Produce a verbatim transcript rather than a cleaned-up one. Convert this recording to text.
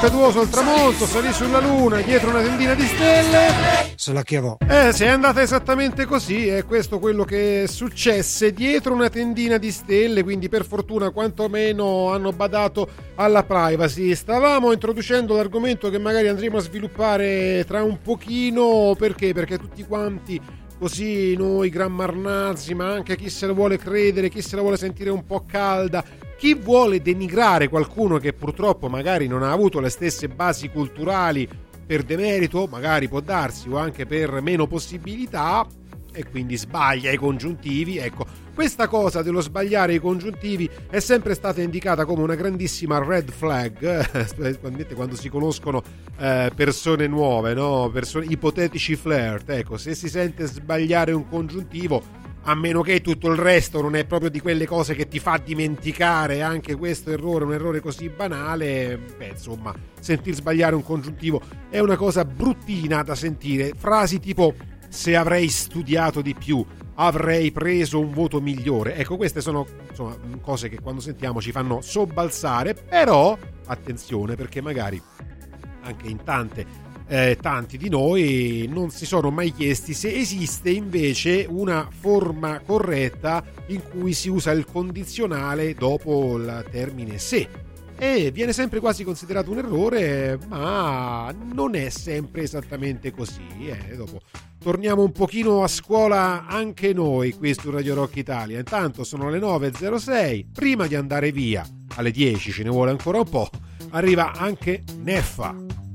impetuoso al tramonto, salì sulla luna dietro una tendina di stelle. Se la chiavò. Eh, se è andata esattamente così, è questo quello che successe dietro una tendina di stelle, quindi per fortuna quantomeno hanno badato alla privacy. Stavamo introducendo l'argomento che magari andremo a sviluppare tra un pochino, perché? Perché tutti quanti, così noi gran marnazzi, ma anche chi se la vuole credere, chi se la vuole sentire un po' calda, chi vuole denigrare qualcuno che purtroppo magari non ha avuto le stesse basi culturali per demerito, magari può darsi, o anche per meno possibilità, e quindi sbaglia i congiuntivi. Ecco, questa cosa dello sbagliare i congiuntivi è sempre stata indicata come una grandissima red flag, quando si conoscono eh, persone nuove, no? Persone, ipotetici flirt. Ecco, se si sente sbagliare un congiuntivo, a meno che tutto il resto non è proprio di quelle cose che ti fa dimenticare anche questo errore, un errore così banale, beh, insomma, sentir sbagliare un congiuntivo è una cosa bruttina da sentire. Frasi tipo: se avrei studiato di più avrei preso un voto migliore. Ecco, queste sono, insomma, cose che quando sentiamo ci fanno sobbalzare, però attenzione, perché magari anche in tante Eh, tanti di noi non si sono mai chiesti se esiste invece una forma corretta in cui si usa il condizionale dopo il termine se, e viene sempre quasi considerato un errore, ma non è sempre esattamente così. Eh, dopo torniamo un pochino a scuola anche noi qui su Radio Rock Italia. Intanto sono le nove e zero sei, prima di andare via alle dieci, ce ne vuole ancora un po', arriva anche Neffa.